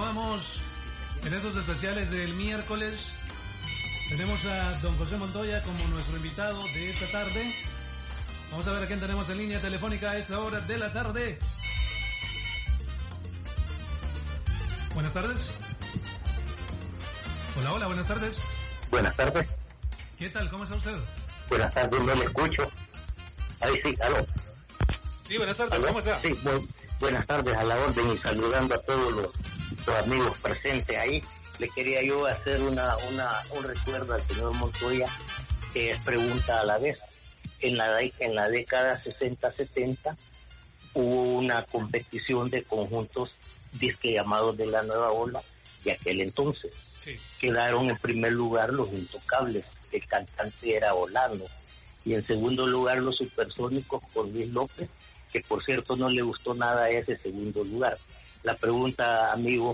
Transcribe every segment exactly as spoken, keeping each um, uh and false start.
Continuamos en estos especiales del miércoles. Tenemos a don José Montoya como nuestro invitado de esta tarde. Vamos a ver a quién tenemos en línea telefónica a esta hora de la tarde. Buenas tardes. Hola, hola, buenas tardes. Buenas tardes. ¿Qué tal? ¿Cómo está usted? Buenas tardes, no le escucho. Ahí sí, aló. Sí, buenas tardes, ¿Aló? ¿Cómo está? Sí, bu buenas tardes, a la orden y saludando a todos los, los amigos presentes ahí. Le quería yo hacer una, una, un recuerdo al señor Montoya, que es pregunta a la vez. En la, en la década sesenta setenta hubo una competición de conjuntos disque llamados de la nueva ola de aquel entonces. Sí. Quedaron en primer lugar los Intocables, el cantante era Olano, y en segundo lugar los Supersónicos con Luis López, que por cierto no le gustó nada ese segundo lugar. La pregunta, amigo,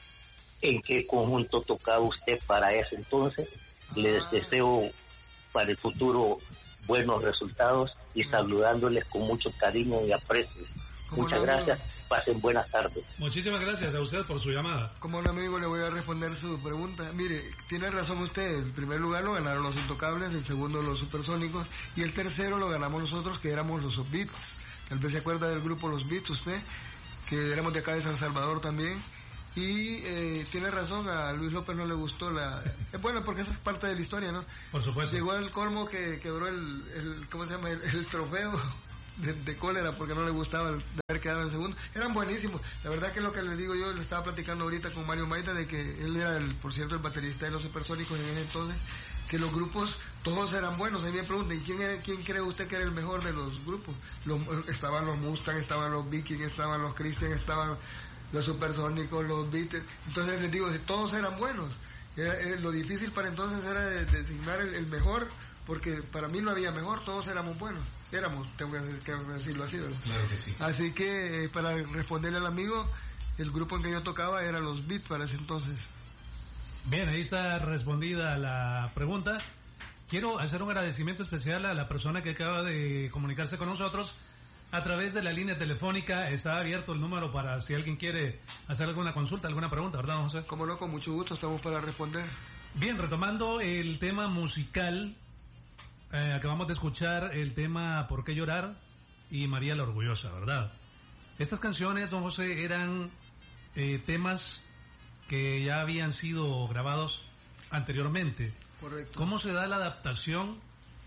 ¿en qué conjunto tocaba usted para ese entonces? Les Ah. deseo para el futuro buenos resultados y saludándoles con mucho cariño y aprecio. Muchas no, gracias, pasen buenas tardes. Muchísimas gracias a usted por su llamada. Como un amigo le voy a responder su pregunta. Mire, tiene razón usted, el primer lugar lo ganaron los Intocables, el segundo los Supersónicos y el tercero lo ganamos nosotros, que éramos los Beats. Tal vez se acuerda del grupo Los Beats usted, que éramos de acá de San Salvador también. Y eh, tiene razón, a Luis López no le gustó la... Es bueno, porque esa es parte de la historia, ¿no? Por supuesto. Llegó al colmo que quebró el, el ¿cómo se llama? El, el trofeo de, de cólera porque no le gustaba el, de haber quedado en segundo. Eran buenísimos. La verdad que lo que les digo yo, le estaba platicando ahorita con Mario Maita, de que él era, el, por cierto, el baterista de los Supersónicos en ese entonces, que los grupos todos eran buenos. A mí me preguntan, ¿y quién, era, quién cree usted que era el mejor de los grupos? Los, estaban los Mustang, estaban los Vikings, estaban los Christian, estaban los Supersónicos, los Beatles. Entonces les digo, todos eran buenos. Era, era, lo difícil para entonces era de, de designar el, el mejor, porque para mí no había mejor, todos éramos buenos. Éramos, tengo que, que decirlo así, ¿verdad? Claro que sí. Así que, eh, para responderle al amigo, el grupo en que yo tocaba era los Beats para ese entonces. Bien, ahí está respondida la pregunta. Quiero hacer un agradecimiento especial a la persona que acaba de comunicarse con nosotros a través de la línea telefónica. Está abierto el número para si alguien quiere hacer alguna consulta, alguna pregunta, ¿verdad, José? Como no, con mucho gusto, estamos para responder. Bien, retomando el tema musical, eh, acabamos de escuchar el tema ¿Por qué llorar? Y María la Orgullosa, ¿verdad? Estas canciones, don José, eran eh, temas que ya habían sido grabados anteriormente. Correcto. ¿Cómo se da la adaptación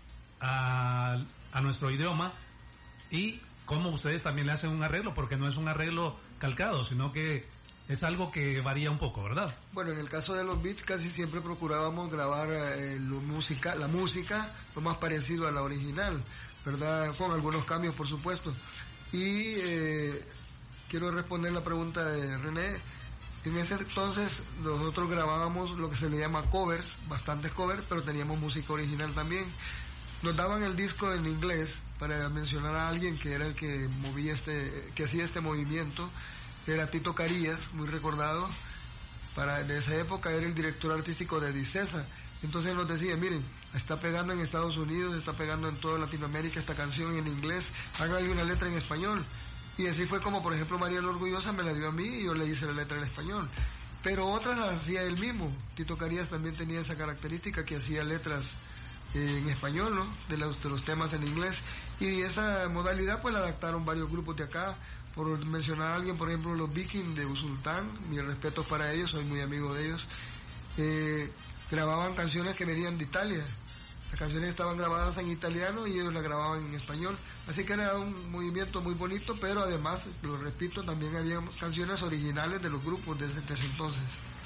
a, a nuestro idioma? Y cómo ustedes también le hacen un arreglo, porque no es un arreglo calcado, sino que es algo que varía un poco, ¿verdad? Bueno, en el caso de los beats casi siempre procurábamos grabar eh, lo música, la música lo más parecido a la original, ¿verdad? Con algunos cambios, por supuesto. Y eh, quiero responder la pregunta de René. En ese entonces nosotros grabábamos lo que se le llama covers, bastantes covers, pero teníamos música original también. Nos daban el disco en inglés, para mencionar a alguien que era el que movía este, que hacía este movimiento, era Tito Carías, muy recordado. Para, en esa época era el director artístico de Dicesa. Entonces nos decía, miren, está pegando en Estados Unidos, está pegando en toda Latinoamérica esta canción en inglés, háganle una letra en español. Y así fue como, por ejemplo, María la Orgullosa me la dio a mí y yo le hice la letra en español. Pero otras las hacía él mismo. Tito Carías también tenía esa característica, que hacía letras eh, en español, ¿no? De los, de los temas en inglés. Y esa modalidad pues la adaptaron varios grupos de acá. Por mencionar a alguien, por ejemplo, los Vikings de Usulután, mis respetos para ellos, soy muy amigo de ellos. Eh, grababan canciones que venían de Italia. Las canciones estaban grabadas en italiano y ellos las grababan en español. Así que era un movimiento muy bonito, pero además, lo repito, también había canciones originales de los grupos desde, desde entonces.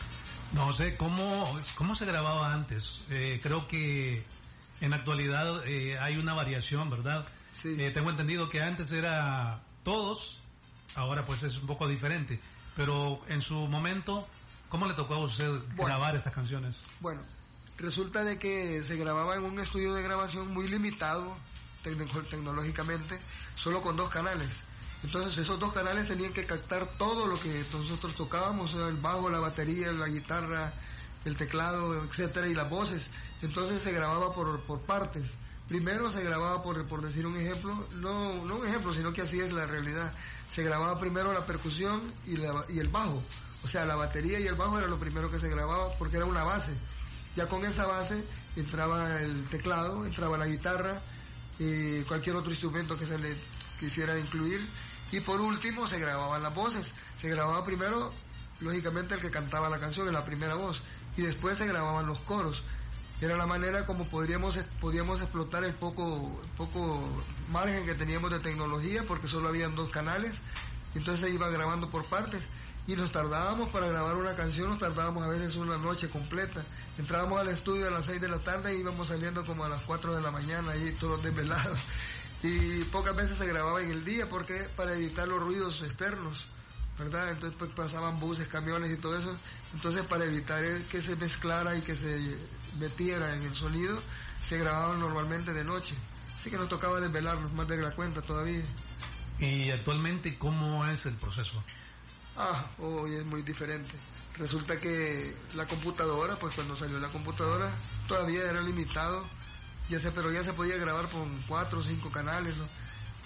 No sé, ¿cómo, cómo se grababa antes? Eh, creo que en la actualidad eh, hay una variación, ¿verdad? Sí. Eh, tengo entendido que antes era todos, ahora pues es un poco diferente. Pero en su momento, ¿cómo le tocó a usted bueno, grabar estas canciones? Bueno, resulta de que se grababa en un estudio de grabación muy limitado tecno- tecnológicamente, solo con dos canales. Entonces esos dos canales tenían que captar todo lo que nosotros tocábamos, o sea, el bajo, la batería, la guitarra, el teclado, etcétera, y las voces. Entonces se grababa por, por partes. Primero se grababa, por, por decir un ejemplo, no, no un ejemplo, sino que así es la realidad. Se grababa primero la percusión y, la, y el bajo. O sea, la batería y el bajo era lo primero que se grababa porque era una base. Ya con esa base entraba el teclado, entraba la guitarra y cualquier otro instrumento que se le quisiera incluir. Y por último se grababan las voces. Se grababa primero, lógicamente, el que cantaba la canción en la primera voz. Y después se grababan los coros. Era la manera como podríamos, podíamos explotar el poco, el poco margen que teníamos de tecnología, porque solo habían dos canales. Entonces se iba grabando por partes. Y nos tardábamos para grabar una canción, nos tardábamos a veces una noche completa. Entrábamos al estudio a las seis de la tarde y íbamos saliendo como a las cuatro de la mañana, ahí todos desvelados. Y pocas veces se grababa en el día, porque para evitar los ruidos externos, ¿verdad? Entonces pues pasaban buses, camiones y todo eso. Entonces para evitar que se mezclara y que se metiera en el sonido, se grababan normalmente de noche. Así que nos tocaba desvelarnos más de la cuenta todavía. ¿Y actualmente cómo es el proceso? Ah, hoy es muy diferente. Resulta que la computadora, pues cuando salió la computadora, todavía era limitado, ya sé, pero ya se podía grabar con cuatro o cinco canales, ¿no?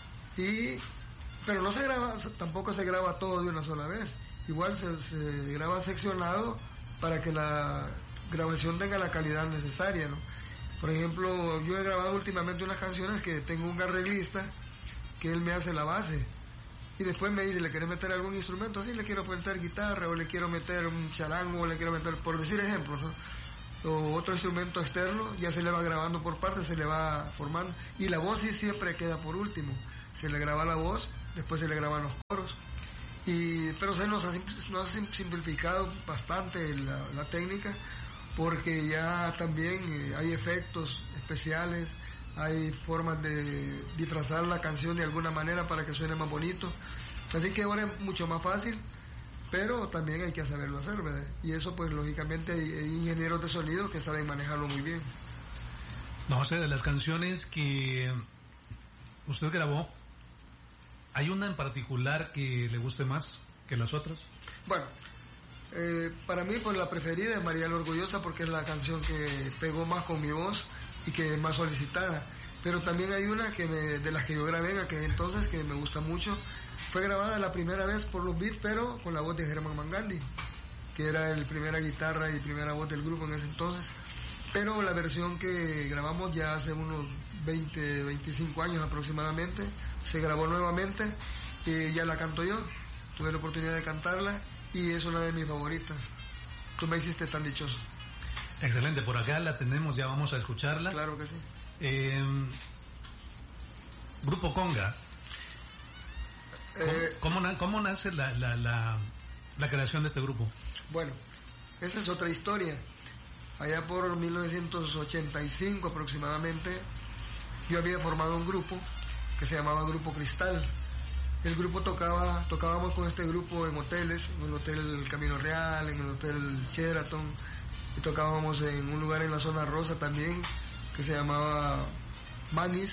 Y, pero no se graba, tampoco se graba todo de una sola vez. Igual se, se graba seccionado para que la grabación tenga la calidad necesaria, ¿no? Por ejemplo, yo he grabado últimamente unas canciones que tengo un arreglista que él me hace la base. Y después me dice, ¿le quiere meter algún instrumento? Sí, le quiero meter guitarra, o le quiero meter un charango, o le quiero meter, por decir ejemplos, ¿no? O otro instrumento externo, ya se le va grabando por partes, se le va formando. Y la voz sí siempre queda por último. Se le graba la voz, después se le graban los coros. Y, pero se nos ha, nos ha simplificado bastante la, la técnica, porque ya también eh, hay efectos especiales, hay formas de disfrazar la canción de alguna manera para que suene más bonito. Así que ahora es mucho más fácil, pero también hay que saberlo hacer, ¿verdad? Y eso pues lógicamente hay, hay ingenieros de sonido que saben manejarlo muy bien. No sé, de las canciones que usted grabó, ¿hay una en particular que le guste más que las otras? Bueno, eh, para mí pues la preferida es María la Orgullosa, porque es la canción que pegó más con mi voz y que es más solicitada. Pero también hay una que me, de las que yo grabé en aquel entonces, que me gusta mucho. Fue grabada la primera vez por los Beats, pero con la voz de Germán Mangandi, que era el primera guitarra y primera voz del grupo en ese entonces. Pero la versión que grabamos ya hace unos veinte, veinticinco años aproximadamente, se grabó nuevamente y ya la canto yo. Tuve la oportunidad de cantarla y es una de mis favoritas. Tú me hiciste tan dichoso. Excelente, por acá la tenemos, ya vamos a escucharla. Claro que sí. Eh, Grupo Conga. Eh, ¿Cómo, cómo, cómo nace la, la, la, la creación de este grupo? Bueno, esa es otra historia. Allá por mil novecientos ochenta y cinco aproximadamente, yo había formado un grupo que se llamaba Grupo Cristal. El grupo tocaba, tocábamos con este grupo en hoteles, en el Hotel Camino Real, en el Hotel Sheraton, y tocábamos en un lugar en la zona rosa también, que se llamaba Manis,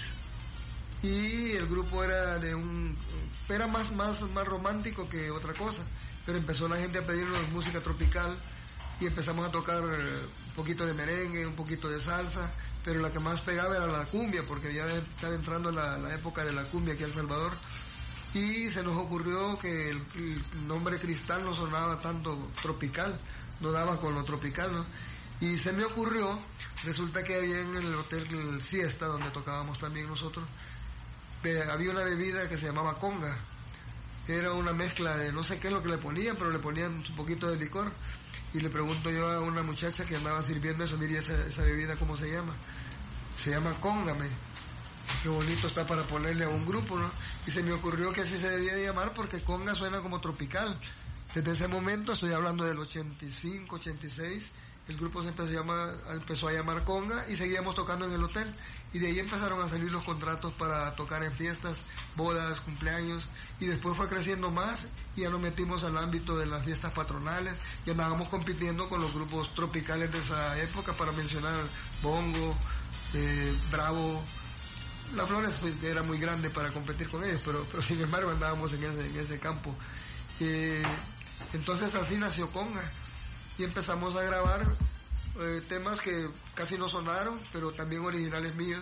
y el grupo era de un, era más, más, más romántico que otra cosa, pero empezó la gente a pedirnos música tropical, y empezamos a tocar un poquito de merengue, un poquito de salsa, pero la que más pegaba era la cumbia, porque ya estaba entrando la, la época de la cumbia aquí en El Salvador, y se nos ocurrió que el, el nombre Cristal no sonaba tanto tropical, no daba con lo tropical, ¿no? Y se me ocurrió, resulta que había en el hotel el Siesta, donde tocábamos también nosotros, había una bebida que se llamaba conga. Era una mezcla de no sé qué es lo que le ponían, pero le ponían un poquito de licor. Y le pregunto yo a una muchacha que andaba sirviendo eso, mire esa, esa bebida, ¿cómo se llama? Se llama conga, me. Qué bonito está para ponerle a un grupo, ¿no? Y se me ocurrió que así se debía de llamar, porque conga suena como tropical. Desde ese momento, estoy hablando del ochenta y cinco, ochenta y seis, el grupo se empezó a llamar, empezó a llamar Conga, y seguíamos tocando en el hotel. Y de ahí empezaron a salir los contratos para tocar en fiestas, bodas, cumpleaños, y después fue creciendo más, y ya nos metimos al ámbito de las fiestas patronales, y andábamos compitiendo con los grupos tropicales de esa época, para mencionar Bongo, eh, Bravo. La Flores pues, era muy grande para competir con ellos, pero, pero sin embargo andábamos en ese, en ese campo. Eh, entonces así nació Conga, y empezamos a grabar eh, temas que casi no sonaron, pero también originales míos,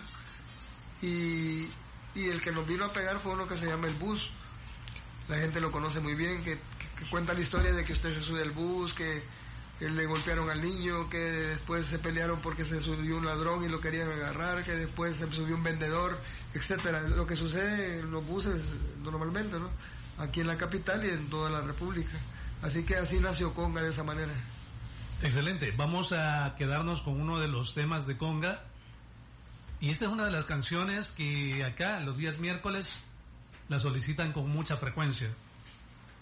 y, y el que nos vino a pegar fue uno que se llama El Bus. La gente lo conoce muy bien, que, que que cuenta la historia de que usted se sube al bus, que, que le golpearon al niño, que después se pelearon porque se subió un ladrón y lo querían agarrar, que después se subió un vendedor, etcétera. Lo que sucede en los buses normalmente, ¿no? Aquí en la capital y en toda la República. Así que así nació Conga, de esa manera. Excelente. Vamos a quedarnos con uno de los temas de Conga. Y esta es una de las canciones que acá, los días miércoles, la solicitan con mucha frecuencia.